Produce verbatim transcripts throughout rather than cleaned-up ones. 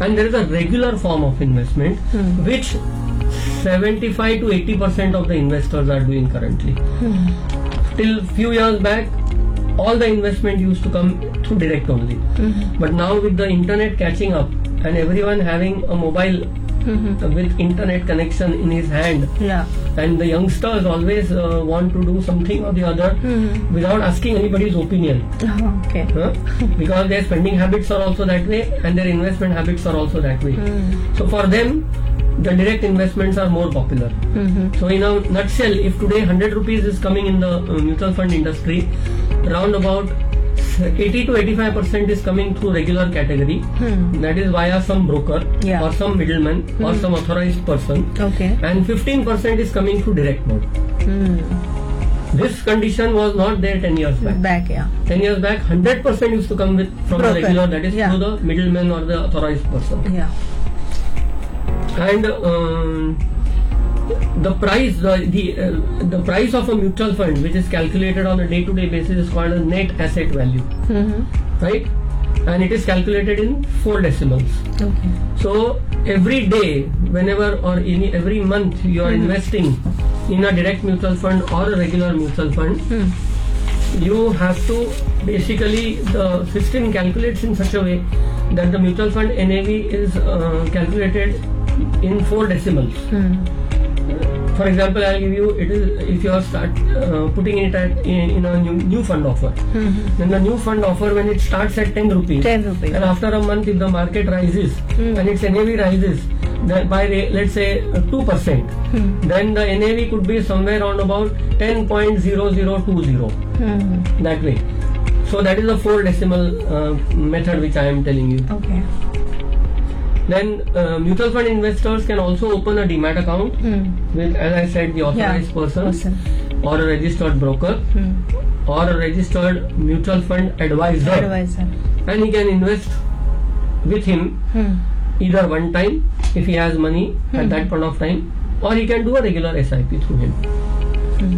and there is a regular form of investment Hmm. which seventy-five to eighty percent of the investors are doing currently. Hmm. Till few years back, all the investment used to come through direct only. Hmm. But now with the internet catching up and everyone having a mobile Hmm. uh, with internet connection in his hand, Yeah. and the youngsters always uh, want to do something or the other Hmm. without asking anybody's opinion. Oh, okay. Huh? Because their spending habits are also that way and their investment habits are also that way. Hmm. So for them, the direct investments are more popular. Hmm. So in a nutshell, if today one hundred rupees is coming in the uh, mutual fund industry, around about eighty to eighty-five percent is coming through regular category. Hmm. That is via some broker Yeah. or some middleman or Hmm. some authorized person. Okay. And fifteen percent is coming through direct mode. Hmm. This condition was not there ten years back. Back, yeah. ten years back, one hundred percent used to come with from Broker. the regular, that is Yeah. through the middleman or the authorized person. Yeah. And um, the price, the the, uh, the price of a mutual fund, which is calculated on a day-to-day basis, is called a net asset value, Hmm. right? And it is calculated in four decimals. Okay. So every day, whenever or any every month, you are Mhm. investing in a direct mutual fund or a regular mutual fund, Hmm. you have to basically, the system calculates in such a way that the mutual fund N A V is uh, calculated in four decimals. Hmm. For example, I'll give you, it is if you are start uh, putting it at, in, in a new, new fund offer, Hmm. then the new fund offer, when it starts at ten rupees, ten rupees. and after a month if the market rises Hmm. and its N A V rises then by re- let's say uh, two percent, Hmm. then the N A V could be somewhere around about ten point zero zero two zero, Hmm. that way. So that is the four decimal uh, method which I am telling you. Okay. Then uh, mutual fund investors can also open a demat account Hmm. with, as I said, the authorized Yeah. person, Person. or a registered broker Hmm. or a registered mutual fund advisor, Advisor. and he can invest with him Hmm. either one time if he has money Hmm. at that point of time, or he can do a regular S I P through him. Hmm.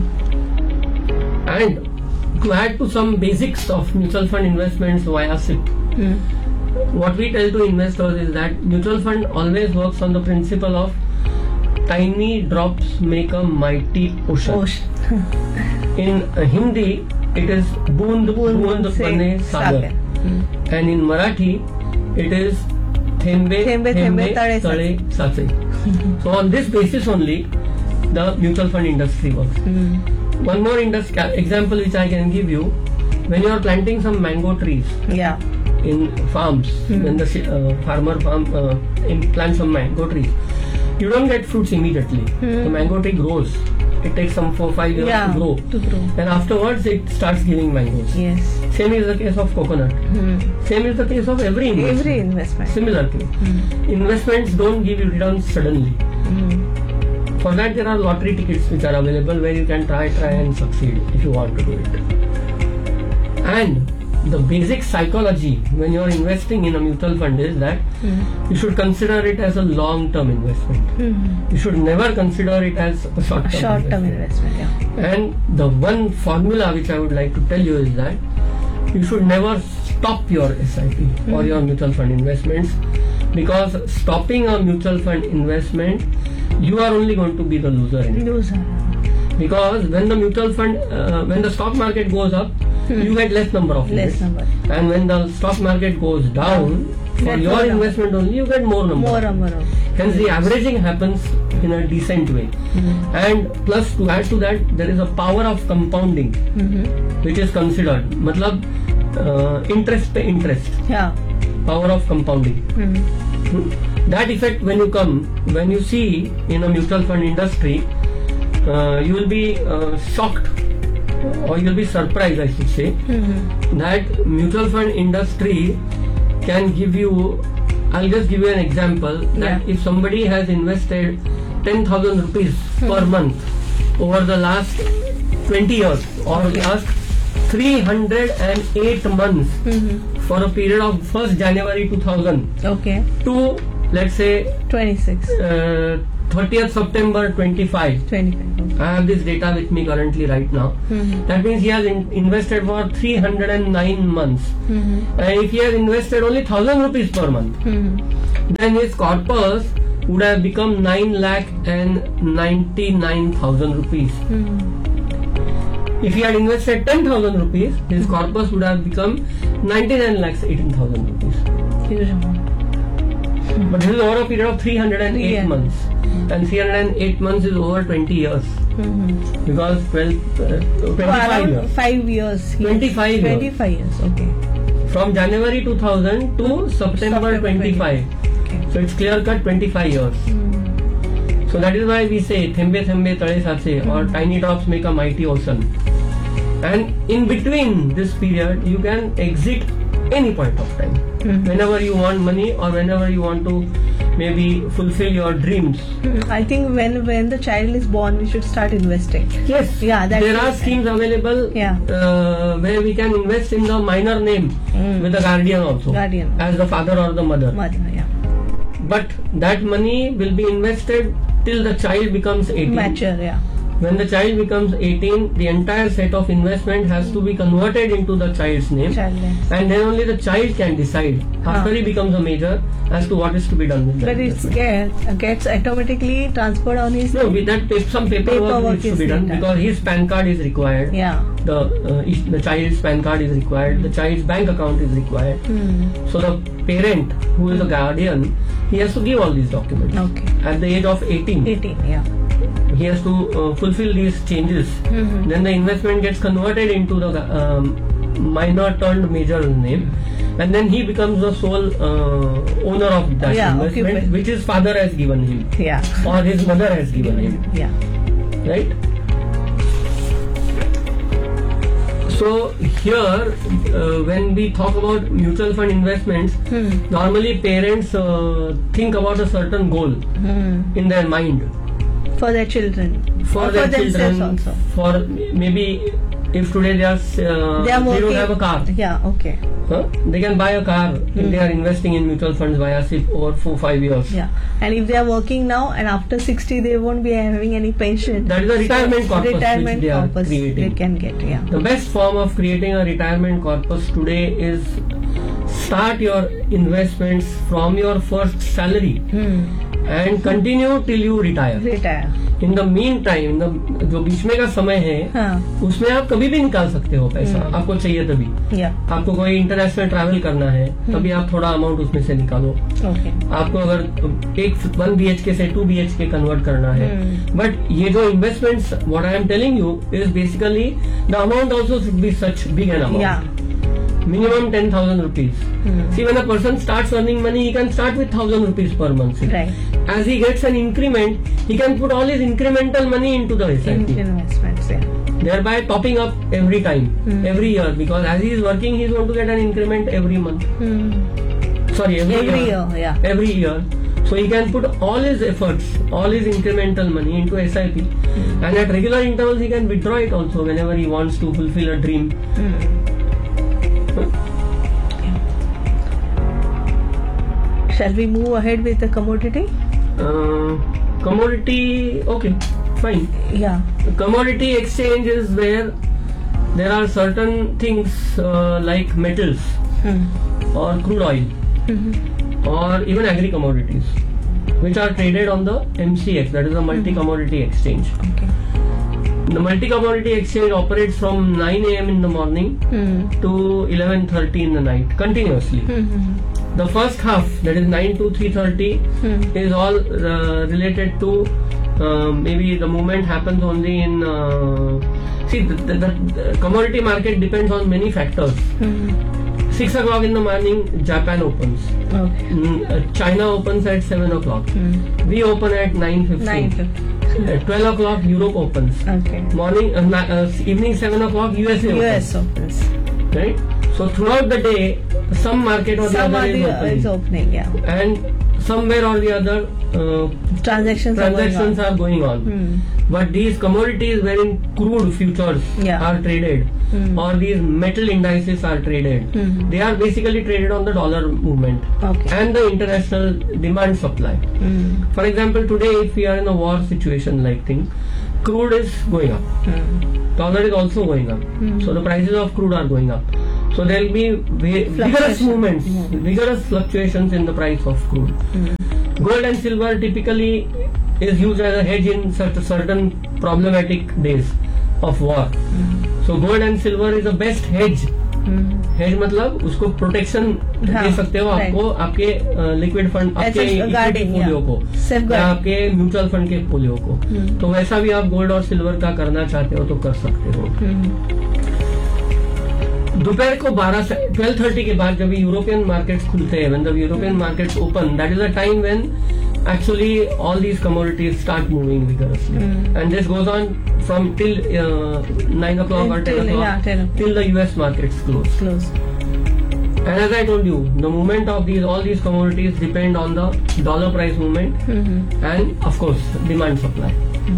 And to add to some basics of mutual fund investments via S I P, Hmm. what we tell to investors is that mutual fund always works on the principle of tiny drops make a mighty ocean. Ocean. In uh, Hindi, it is Boond Boond Boond se Bane Sagar, sagar. Hmm. and in Marathi, it is Thembe Thembe Thembe Thembe Tale Tale Sache. So on this basis only, the mutual fund industry works. Hmm. One more indus- ca- example which I can give you: when you are planting some mango trees Yeah. in farms, Hmm. when the uh, farmer farm uh, in- plants some mango trees, you don't get fruits immediately. Hmm. The mango tree grows. It takes some four five years Yeah. to grow, To grow. and afterwards it starts giving mangoes. Yes. Same is the case of coconut. Hmm. Same is the case of every investment. Every investment. Similar thing. Hmm. Investments don't give you returns suddenly. Hmm. For that, there are lottery tickets which are available where you can try, try and succeed if you want to do it. And the basic psychology when you are investing in a mutual fund is that Hmm. you should consider it as a long-term investment. Hmm. You should never consider it as a short-term Short-term investment. investment. Yeah. And the one formula which I would like to tell you is that you should never stop your S I P or Hmm. your mutual fund investments, because stopping a mutual fund investment, you are only going to be the loser in it. Loser. Because when the mutual fund, uh, when the stock market goes up, Hmm. you get less number of Less units. number. And when the stock market goes down, for Get your more number. investment only, you get more number. More number of. Hence the averaging happens in a decent way. Hmm. And plus, to add to that, there is a power of compounding Hmm. which is considered. Matlab, uh, interest to interest, Yeah. power of compounding. Hmm. Hmm. That effect, when you come, when you see in a mutual fund industry, uh, you will be uh, shocked, or you will be surprised, I should say, Hmm. that mutual fund industry can give you. I'll just give you an example that Yeah. if somebody has invested ten thousand rupees per month over the last twenty years or Okay. last three hundred eight months Hmm. for a period of first January two thousand Okay. to, let's say, Twenty-six. uh, thirtieth September twenty-five. Twenty-five. I have this data with me currently right now. Hmm. That means he has in- invested for three hundred nine months. Hmm. And if he has invested only one thousand rupees per month, Hmm. then his corpus would have become nine lakh and ninety-nine thousand rupees. Hmm. If he had invested ten thousand rupees, his corpus would have become ninety-nine lakhs eighteen thousand rupees. Huge amount. But this is over a period of three hundred eight Yeah. months. And three hundred eight months is over twenty years. Mm-hmm. Because twelve, uh, twenty-five years. Five years. Yes. twenty-five years. Twenty-five years. Okay. From January two thousand to September September twenty-five. Okay. So it's clear cut twenty-five years. Hmm. So that is why we say Thembe Thembe Tale Sache, or tiny drops make a mighty ocean. And in between this period, you can exit any point of time. Hmm. Whenever you want money or whenever you want to maybe fulfill your dreams. Hmm. I think when when the child is born, we should start investing. Yes, Yeah, that's there are it. schemes available Yeah. uh, where we can invest in the minor name Mm. with the guardian also, Guardian. as the father or the mother. Mother, yeah. But that money will be invested till the child becomes eighteen. Mature, yeah. When the child becomes eighteen, the entire set of investment has to be converted into the child's name, Child name. and then only the child can decide after Ah. he becomes a major as to what is to be done with that But it investment. gets, gets automatically transferred on his No, with that pa- some paperwork, Paperwork needs to is be done done. because his PAN card is required. Yeah. The uh, is- the child's PAN card is required. The child's bank account is required. Hmm. So the parent, who is the guardian, he has to give all these documents Okay. at the age of eighteen. eighteen, yeah. He has to uh, fulfill these changes. Mhm. Then the investment gets converted into the um, minor turned major name, and then he becomes the sole uh, owner of that Yeah, investment, occupant. which his father has given him Yeah. or his mother has given him. Yeah. Right? So here, uh, when we talk about mutual fund investments, Hmm. normally parents uh, think about a certain goal Hmm. in their mind For their children. for Or their for themselves children. also. For maybe if today they are uh, They are they working. don't have a car, Yeah, okay. huh? They can buy a car if they are investing in mutual funds via S I P over four five years. Yeah. And if they are working now and after sixty they won't be having any pension. That is a retirement corpus Retirement which they are corpus creating. they can get, yeah. The best form of creating a retirement corpus today is start your investments from your first salary Hmm. and continue till you retire. Retire. In the meantime, in the जो बीच में का समय है हाँ. उसमें आप कभी भी निकाल सकते हो पैसा, हम्म. आपको चाहिए तभी. Yeah. आपको कोई इंटरनेशनल ट्रैवल करना है तभी आप थोड़ा अमाउंट उसमें से निकालो. Okay. आपको अगर एक वन बी एच के से टू बी एच के कन्वर्ट करना है, हम्म. बट ये जो investments what I am telling you is basically the amount also should be such big an amount. Yeah. Minimum ten thousand rupees. Hmm. See, when a person starts earning money, he can start with thousand rupees per month. Right. As he gets an increment, he can put all his incremental money into the S I In P, investments, yeah. thereby topping up every time, Hmm. every year. Because as he is working, he is going to get an increment every month. Hmm. Sorry, every, Every year, yeah. Every year. So he can put all his efforts, all his incremental money into S I P, and at regular intervals he can withdraw it also whenever he wants to fulfill a dream. Hmm. Shall we move ahead with the commodity? Uh, commodity, okay, fine. Yeah. Commodity exchange is where there are certain things uh, like metals Hmm. or crude oil Mhm. or even agri commodities, which are traded on the M C X, that is the multi commodity exchange. Okay. The multi commodity exchange operates from nine a m in the morning Hmm. to eleven thirty in the night continuously. Hmm. The first half, that is nine to three thirty, Hmm. is all uh, related to uh, maybe the movement happens only in uh, see the, the, the commodity market depends on many factors. Hmm. Six o'clock in the morning, Japan opens. Okay. Mm, uh, China opens at seven o'clock. Hmm. We open at nine Nine. fifteen. At twelve o'clock, Europe opens. Okay. Morning, uh, ni- uh, evening seven o'clock, U S A U opens. S opens. Right. So throughout the day, some market or the Some other are is the, opening. is opening, yeah. And somewhere or the other uh, Transactions, transactions are are going on. Hmm. But these commodities wherein crude futures Yeah. are traded Hmm. or these metal indices are traded, Hmm. they are basically traded on the dollar movement Okay. and the international demand supply. Hmm. For example, today if we are in a war situation like thing, crude is going up. Hmm. Dollar is also going up. Hmm. So the prices of crude are going up. So there will be ve- vigorous movements, Mm. vigorous fluctuations in the price of crude. Mm. Gold and silver typically is used as a hedge in cert- certain problematic days of war. Mm. So gold and silver is the best hedge. Mm. Hedge मतलब उसको protection हाँ, दे सकते हो आपको right. आपके liquid fund आपके As a equity guarding, polio yeah. को Safeguard. या आपके म्यूचुअल फंड के पोलियो को हम्म. तो वैसा भी आप गोल्ड और सिल्वर का करना चाहते हो तो कर सकते हो. Mm. दोपहर को बारह से ट्वेल्व थर्टी के बाद जब यूरोपियन मार्केट्स खुलते हैं, when the European markets open, that is the time when actually all these commodities start moving vigorously, Mm. and this goes on from till uh, nine o'clock or ten Till- o'clock yeah, ten o'clock. till the U S markets close. Close. And as I told you, the movement of these all these commodities depend on the dollar price movement Mm-hmm. and of course demand supply.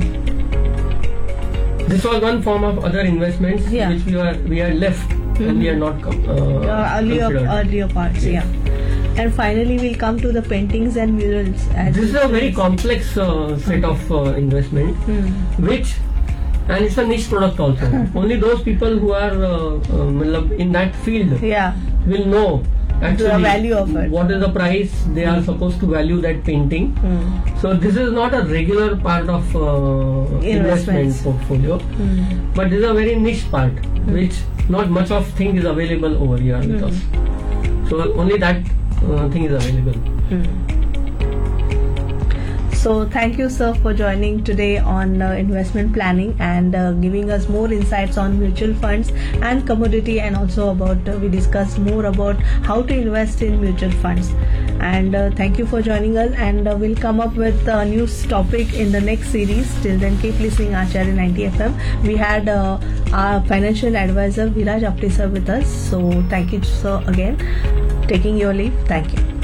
This was one form of other investments Yeah. which we were we had left and we had not com- uh, Uh, earlier, considered. earlier parts, Yeah. yeah. And finally, we'll come to the paintings and murals. As This is you a very said. complex uh, set of uh, investment, Hmm. which and it's a niche product also. Only those people who are uh, uh, matlab in that field Yeah. will know actually value of it. what is the price they are supposed to value that painting. Hmm. So this is not a regular part of uh, investment Investments. portfolio, Hmm. but this is a very niche part which not much of thing is available over here with Hmm. us. So only that uh, thing is available. Hmm. So thank you, sir, for joining today on uh, investment planning and uh, giving us more insights on mutual funds and commodity, and also about uh, we discussed more about how to invest in mutual funds. And uh, thank you for joining us, and uh, we'll come up with a new topic in the next series. Till then, keep listening Acharya ninety F M. We had uh, our financial advisor Viraj Apte sir with us. So thank you, sir, again. Taking your leave. Thank you.